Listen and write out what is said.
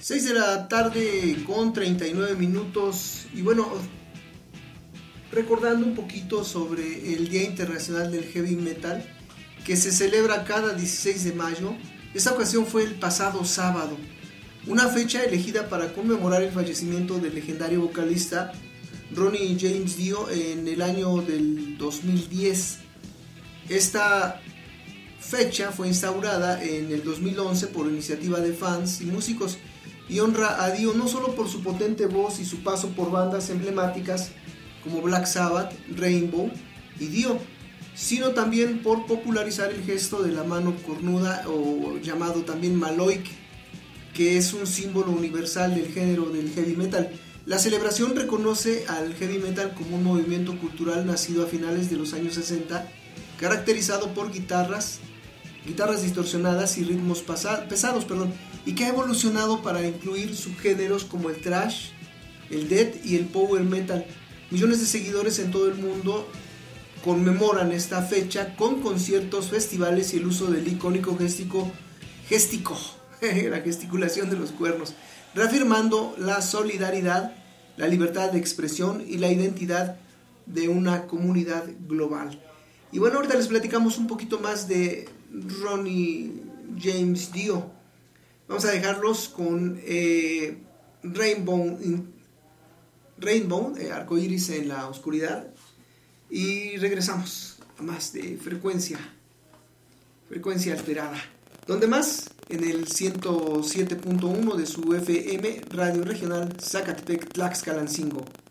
6 de la tarde con 39 minutos y bueno, recordando un poquito sobre el Día Internacional del Heavy Metal que se celebra cada 16 de mayo. Esta ocasión fue el pasado sábado, una fecha elegida para conmemorar el fallecimiento del legendario vocalista Ronnie James Dio en el año del 2010. Esta fecha fue instaurada en el 2011 por iniciativa de fans y músicos y honra a Dio no solo por su potente voz y su paso por bandas emblemáticas como Black Sabbath, Rainbow y Dio, sino también por popularizar el gesto de la mano cornuda o llamado también Maloik, que es un símbolo universal del género del heavy metal. La celebración reconoce al heavy metal como un movimiento cultural nacido a finales de los años 60, caracterizado por guitarras distorsionadas y ritmos pesados, y que ha evolucionado para incluir subgéneros como el thrash, el death y el power metal. Millones de seguidores en todo el mundo conmemoran esta fecha con conciertos, festivales y el uso del icónico géstico, la gesticulación de los cuernos, reafirmando la solidaridad, la libertad de expresión y la identidad de una comunidad global. Y bueno, ahorita les platicamos un poquito más de Ronnie James Dio. Vamos a dejarlos con Rainbow, arcoíris en la oscuridad, y regresamos a más de frecuencia alterada. ¿Dónde más? En el 107.1 de su FM Radio Regional Zacatepec Tlaxcalancingo.